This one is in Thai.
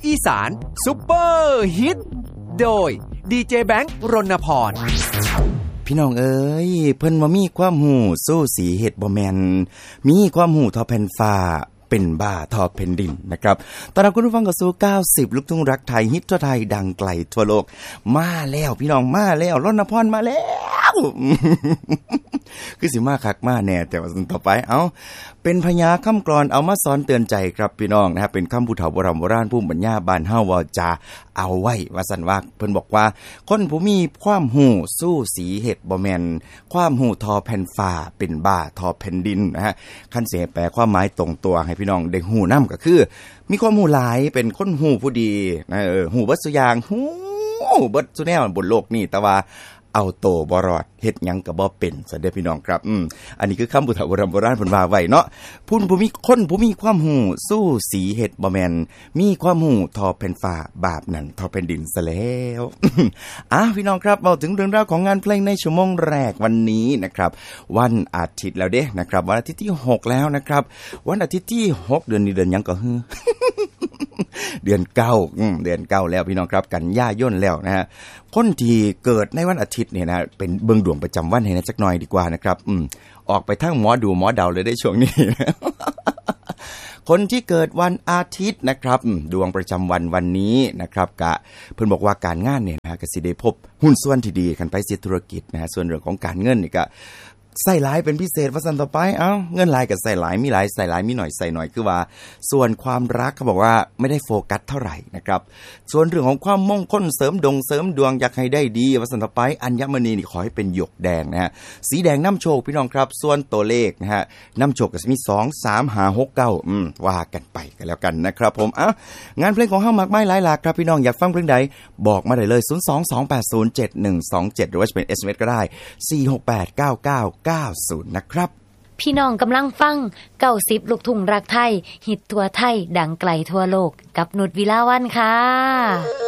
อีสานซุปเปอร์ฮิตโดยดีเจแบงค์รณพรพี่น้องเอ้ยเพิ่นว่ามีความหูสู้สีเฮ็ดบ่แม่นมีความหูทอแผ่นฟ้าเป็นบ้าทอแผ่นดินนะครับตอนรับคุณผู้ฟังเข้าสู่90ลูกทุ่งรักไทยฮิตทั่วไทยดังไกลทั่วโลกมาแล้วพี่น้องมาแล้วรณพรมาแล้วคือสิมาคักมาแน่แต่ว่าต่อไปเป็นพญาคำกลอนเอามาสอนเตือนใจครับพี่น้องนะครับเป็นคำผู้เฒ่าโบราณภูมิปัญญาบ้านเฮาว่าจะเอาไว้ว่าซั่นว่าเพิ่นบอกว่าคนผู้มีความหูสู้สีเฮ็ดบ่แม่นความหูทอแผ่นฟ้าเป็นบ้าทอแผ่นดินนะฮะคันสิแปลความหมายตรงตัวให้พี่น้องได้ฮู้นำก็คือมีความหูหลายเป็นคนหูผู้ดีหูเบิดซุอย่างหูเบิดซุแนวบนโลกนี้แต่ว่าเอาโตบ่รอดเฮ็ดหยังก็บ่เป็นซะเด้อพี่น้องครับอันนี้คือคำผู้เฒ่าโบราณเพิ่นว่าไว้เนาะผู้มีความหูสู้สีเฮ็ดบ่แม่นมีความหูทอแผ่นฟ้าบาปนั้นทอแผ่นดินซะแล้วพี่น้องครับเว้าถึงเรื่องราวของงานเพลงในชั่วโมงแรกวันนี้นะครับวันอาทิตย์แล้วเด้นะครับวันอาทิตย์ที่6แล้วนะครับวันอาทิตย์ที่6เดือนนี้เดือนหยังก็ฮือ เดือน9เดือน9แล้วพี่น้องครับกันยายนแล้วนะฮะคนที่เกิดในวันอาทิตย์เนี่ยนะเป็นเบิ่งดวงประจำวันให้นะจักหน่อยดีกว่านะครับออกไปทั้งหมอดูหมอเดาเลยได้ช่วงนี้ คนที่เกิดวันอาทิตย์นะครับดวงประจำวันวันนี้นะครับกะเพิ่นบอกว่าการงานเนี่ยนะก็สิได้พบหุ้นส่วนที่ดีกันไปเสียธุรกิจนะฮะส่วนเรื่องของการเงินนี่ก็ใส่หลายเป็นพิเศษว่าซั่นต่อไปเงินหลายกับใส่หลายมีหลายใส่หลายมีหน่อยใส่หน่อยคือว่าส่วนความรักเขาบอกว่าไม่ได้โฟกัสเท่าไหร่นะครับส่วนเรื่องของความมงคลเสริมดวงอยากให้ได้ดีว่าซั่นต่อไปอัญมณีนี่ขอให้เป็นหยกแดงนะฮะสีแดงนำโชคพี่น้องครับส่วนตัวเลขนะฮะนำโชคก็จะมี2 3 5 6 9ว่ากันไปกันแล้วกันนะครับผมงานเพลงของเฮามากมายหลายหลากครับพี่น้องอยากฟังเพลงใดบอกมาได้เลย022807127หรือว่าจะเป็น SMS ก็ได้4689990นะครับพี่น้องกำลังฟัง90ลูกทุ่งรักไทยฮิตทั่วไทยดังไกลทั่วโลกกับนุชวิลาวันค่ะ